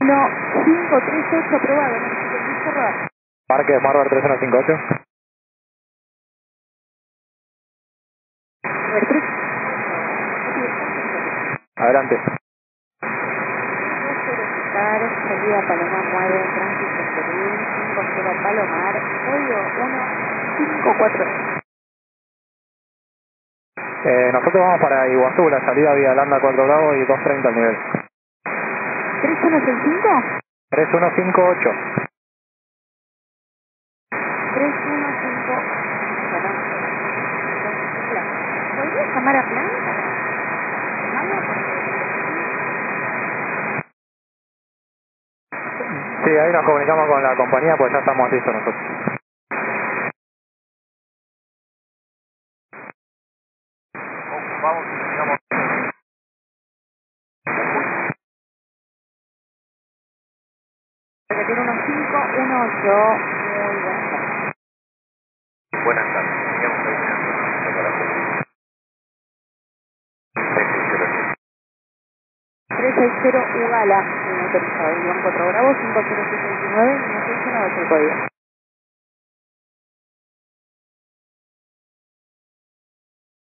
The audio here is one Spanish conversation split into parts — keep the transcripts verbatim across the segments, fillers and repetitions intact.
uno cinco tres ocho aprobado, no necesito cerrar. Parque Marbar tres uno cinco ocho. A ver, tres. Adelante. Salida Palomar nueve, tránsito Perú, cinco cero Palomar, código uno cinco cuatro. Eh, nosotros vamos para Iguazú, la salida vía Landa cuatro Bravo y dos treinta al nivel. ¿tres uno seis cinco? tres uno cinco ocho. tres uno cinco. ¿Podrías llamar a plan para llamarlo? Sí, ahí nos comunicamos con la compañía, pues ya estamos listos nosotros. Vamos, digamos. Que tiene uno cinco uno ocho. Muy buenas tardes. Buenas tardes. Teníamos que ir trescientos sesenta Ugala, motorizado, guión cuatro Bravo, cinco cero seis veintinueve, uno seis uno ocho el código.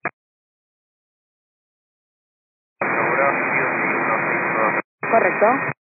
Correcto.